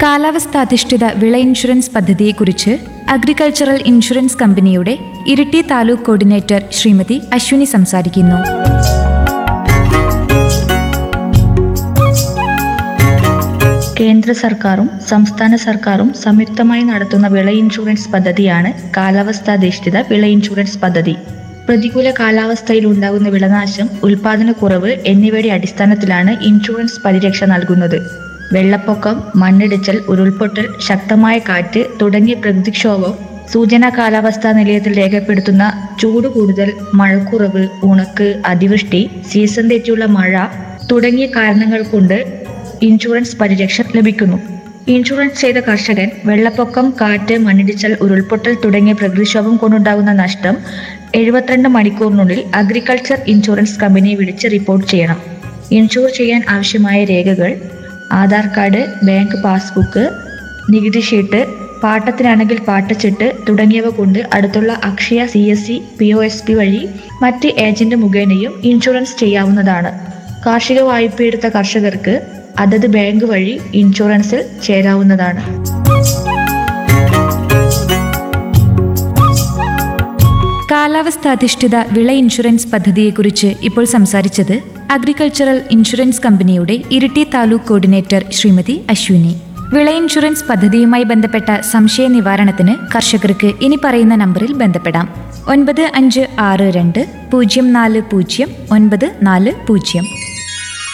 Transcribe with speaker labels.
Speaker 1: കാലാവസ്ഥാധിഷ്ഠിത വിള ഇൻഷുറൻസ് പദ്ധതിയെക്കുറിച്ച് agricultural insurance കമ്പനിയുടെ ഇരിട്ടി താലൂക്ക് കോർഡിനേറ്റർ ശ്രീമതി അശ്വിനി സംസാരിക്കുന്നു.
Speaker 2: കേന്ദ്ര സർക്കാരും സംസ്ഥാന സർക്കാരും സംയുക്തമായി നടത്തുന്ന വിള ഇൻഷുറൻസ് പദ്ധതിയാണ് കാലാവസ്ഥാധിഷ്ഠിത വിള ഇൻഷുറൻസ് പദ്ധതി. പ്രതികൂല കാലാവസ്ഥയിൽ ഉണ്ടാകുന്ന വിളനാശം, ഉൽപാദനക്കുറവ് എന്നിവയുടെ അടിസ്ഥാനത്തിലാണ് ഇൻഷുറൻസ് പരിരക്ഷ നൽകുന്നത്. വെള്ളപ്പൊക്കം, മണ്ണിടിച്ചൽ, ഉരുൾപൊട്ടൽ, ശക്തമായ കാറ്റ് തുടങ്ങിയ പ്രകൃതിക്ഷോഭം, സൂചനാ കാലാവസ്ഥാ നിലയത്തിൽ രേഖപ്പെടുത്തുന്ന ചൂട് കൂടുതൽ, മഴക്കുറവ്, ഉണക്ക്, അതിവൃഷ്ടി, സീസൺ തെറ്റിയുള്ള മഴ തുടങ്ങിയ കാരണങ്ങൾ കൊണ്ട് ഇൻഷുറൻസ് പരിരക്ഷ ലഭിക്കുന്നു. ഇൻഷുറൻസ് ചെയ്ത കർഷകൻ വെള്ളപ്പൊക്കം, കാറ്റ്, മണ്ണിടിച്ചൽ, ഉരുൾപൊട്ടൽ തുടങ്ങിയ പ്രകൃതിക്ഷോഭം കൊണ്ടുണ്ടാകുന്ന നഷ്ടം 72 മണിക്കൂറിനുള്ളിൽ അഗ്രികൾച്ചർ ഇൻഷുറൻസ് കമ്പനിയെ വിളിച്ച് റിപ്പോർട്ട് ചെയ്യണം. ഇൻഷുർ ചെയ്യാൻ ആവശ്യമായ രേഖകൾ: ആധാർ കാർഡ്, ബാങ്ക് പാസ്ബുക്ക്, നികുതി ഷീറ്റ്, പാട്ടത്തിനാണെങ്കിൽ പാട്ടച്ചിട്ട് തുടങ്ങിയവ കൊണ്ട് അടുത്തുള്ള അക്ഷയ, CSC, POSP വഴി മറ്റ് ഏജന്റ് മുഖേനയും ഇൻഷുറൻസ് ചെയ്യാവുന്നതാണ്. കാർഷിക വായ്പയെടുത്ത കർഷകർക്ക് അതത് ബാങ്ക് വഴി ഇൻഷുറൻസിൽ ചേരാവുന്നതാണ്.
Speaker 1: കാലാവസ്ഥാധിഷ്ഠിത വിള ഇൻഷുറൻസ് പദ്ധതിയെക്കുറിച്ച് ഇപ്പോൾ സംസാരിച്ചത് അഗ്രികൾച്ചറൽ ഇൻഷുറൻസ് കമ്പനിയുടെ ഇരിട്ടി താലൂക്ക് കോർഡിനേറ്റർ ശ്രീമതി അശ്വിനി. വിള ഇൻഷുറൻസ് പദ്ധതിയുമായി ബന്ധപ്പെട്ട സംശയ നിവാരണത്തിന് കർഷകർക്ക് ഇനി പറയുന്ന നമ്പറിൽ ബന്ധപ്പെടാം: 9562 040 940.